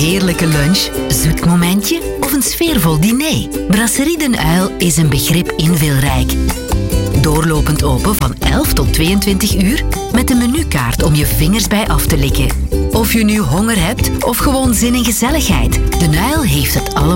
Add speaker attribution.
Speaker 1: heerlijke lunch, zoet momentje of een sfeervol diner? Brasserie Den Uil is een begrip inveelrijk. Doorlopend open van 11 tot 22 uur met een menukaart om je vingers bij af te likken. Of je nu honger hebt of gewoon zin in gezelligheid, Den Uil heeft het allemaal.